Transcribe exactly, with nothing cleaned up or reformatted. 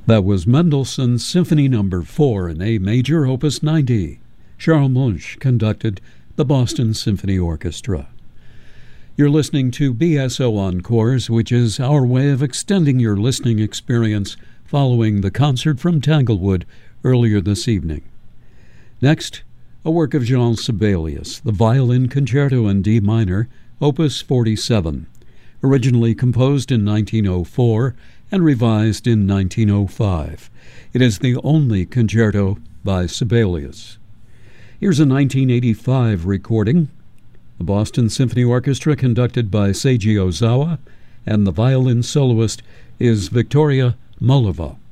That was Mendelssohn's Symphony Number four in A major, Opus ninety. Charles Munch conducted the Boston Symphony Orchestra. You're listening to B S O Encores, which is our way of extending your listening experience following the concert from Tanglewood earlier this evening. Next, a work of Jean Sibelius, the Violin Concerto in D minor, Opus forty-seven, originally composed in nineteen oh four and revised in nineteen oh five. It is the only concerto by Sibelius. Here's a nineteen eighty-five recording. The Boston Symphony Orchestra conducted by Seiji Ozawa, and the violin soloist is Victoria Mullova.